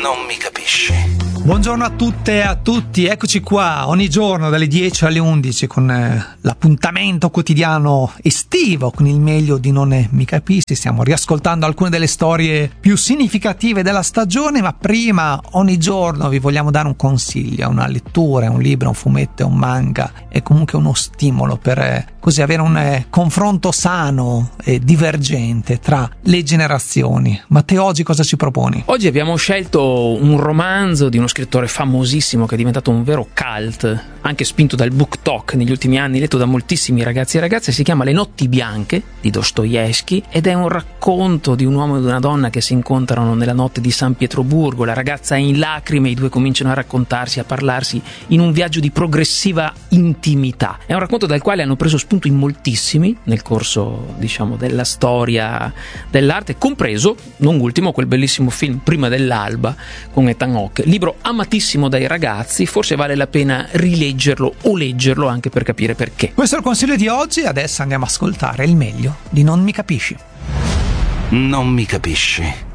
Non mi capisci. Buongiorno a tutte e a tutti, eccoci qua ogni giorno dalle 10 alle 11 con l'appuntamento quotidiano estivo con il meglio di Non mi capisci. Stiamo riascoltando alcune delle storie più significative della stagione, ma prima ogni giorno vi vogliamo dare un consiglio, una lettura, un libro, un fumetto, un manga e comunque uno stimolo per così avere un confronto sano e divergente tra le generazioni. Matteo, oggi cosa ci proponi? Oggi abbiamo scelto un romanzo di uno scrittore famosissimo che è diventato un vero cult, anche spinto dal BookTok negli ultimi anni, letto da moltissimi ragazzi e ragazze. Si chiama Le notti bianche di Dostoevskij ed è un racconto di un uomo ed una donna che si incontrano nella notte di San Pietroburgo. La ragazza è in lacrime, i due cominciano a raccontarsi, a parlarsi in un viaggio di progressiva intimità. È un racconto dal quale hanno preso spunto in moltissimi nel corso, diciamo, della storia dell'arte, compreso, non ultimo, quel bellissimo film Prima dell'alba con Ethan Hawke, libro amatissimo dai ragazzi. Forse vale la pena rileggerlo o leggerlo anche per capire perché. Questo è il consiglio di oggi, adesso andiamo a ascoltare il meglio di Non mi capisci. Non mi capisci.